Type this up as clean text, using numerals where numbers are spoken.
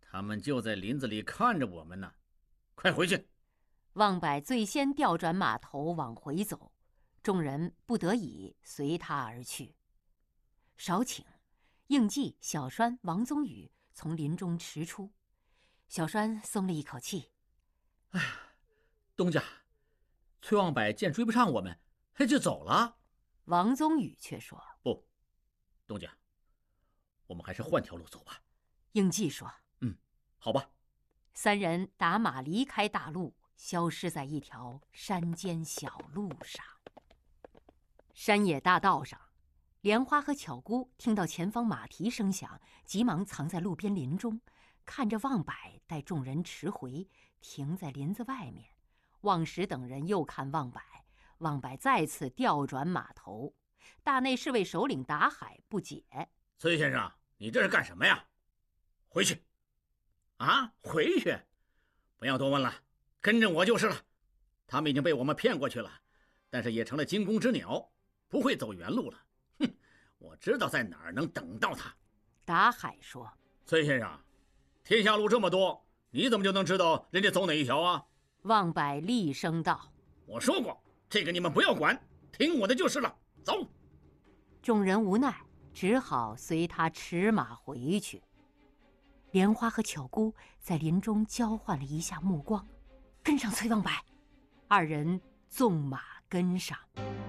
他们就在林子里看着我们呢，快回去！ 望柏最先调转马头往回走，众人不得已随他而去。少顷，应季、小栓、王宗宇从林中驰出，小栓松了一口气。 哎呀，东家，崔望柏见追不上我们，就走了。 王宗宇却说： 不，东家，我们还是换条路走吧。 应季说： 好吧。 三人打马离开大路，消失在一条山间小路上。山野大道上，莲花和巧姑听到前方马蹄声响，急忙藏在路边林中，看着望柏带众人驰回，停在林子外面。望石等人又看望柏，望柏再次调转马头。大内侍卫首领达海不解： 崔先生，你这是干什么呀？回去！啊，回去！不要多问了，跟着我就是了。他们已经被我们骗过去了，但是也成了惊弓之鸟，不会走原路了。哼，我知道在哪儿能等到他。 达海说： 崔先生，天下路这么多，你怎么就能知道人家走哪一条啊？ 望柏厉声道： 我说过，这个你们不要管，听我的就是了。走！ 众人无奈，只好随他驰马回去。莲花和巧姑在林中交换了一下目光，跟上崔望柏，二人纵马跟上。